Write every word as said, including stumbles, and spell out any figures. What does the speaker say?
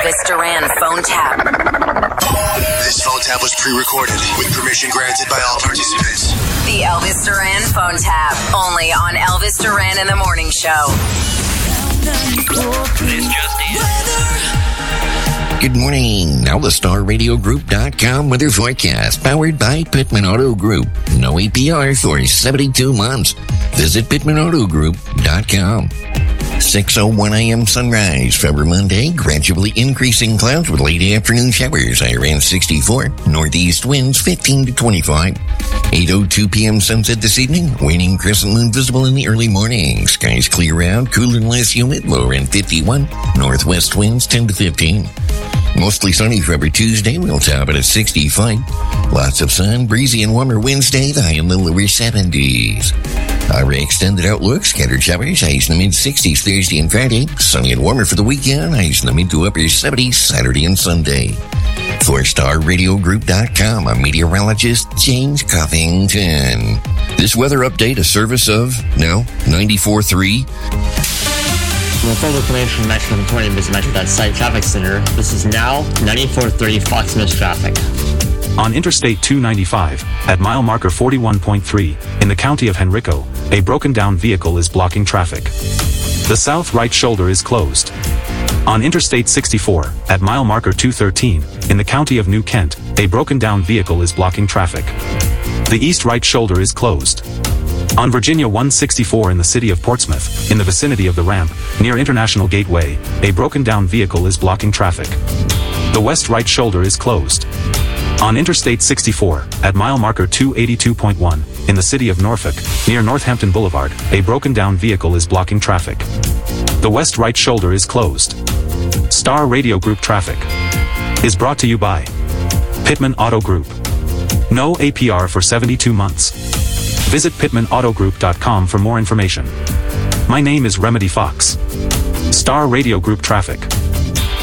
Elvis Duran phone tap. This phone tap was pre-recorded with permission granted by all participants. The Elvis Duran phone tap, only on Elvis Duran in the Morning Show. This just in. Good morning. Now the Star Radio Group dot com weather forecast, powered by Pittman Auto Group. No A P R for seventy-two months. Visit Pittman Auto Group dot com. six oh one a.m. sunrise, February Monday, gradually increasing clouds with late afternoon showers, high around sixty-four, northeast winds fifteen to twenty-five. eight oh two p.m. sunset this evening, waning crescent moon visible in the early morning. Skies clear out, cooler and less humid, low around fifty-one, northwest winds ten to fifteen. Mostly sunny February Tuesday, we'll top it at sixty-five. Lots of sun, breezy and warmer Wednesday, the high in the lower seventies. Our extended outlook, scattered showers, highs in the mid-sixties Thursday and Friday. Sunny and warmer for the weekend, highs in the mid to upper seventies Saturday and Sunday. For Star Radio Group dot com, I'm meteorologist James Covington. This weather update, a service of, now, ninety-four point three. From the full information from Metro twenty Business Metro dot site Traffic Center, this is now ninety-four point three Fox News traffic. On Interstate two ninety-five, at mile marker forty-one point three, in the county of Henrico, a broken-down vehicle is blocking traffic. The south right shoulder is closed. On Interstate sixty-four, at mile marker two thirteen, in the county of New Kent, a broken-down vehicle is blocking traffic. The east right shoulder is closed. On Virginia one sixty-four in the city of Portsmouth, in the vicinity of the ramp, near International Gateway, a broken-down vehicle is blocking traffic. The west right shoulder is closed. On Interstate sixty-four, at mile marker two eighty-two point one, in the city of Norfolk, near Northampton Boulevard, a broken-down vehicle is blocking traffic. The west right shoulder is closed. Star Radio Group traffic is brought to you by Pittman Auto Group. No A P R for seventy-two months. Visit Pittman Auto Group dot com for more information. My name is Remedy Fox. Star Radio Group traffic.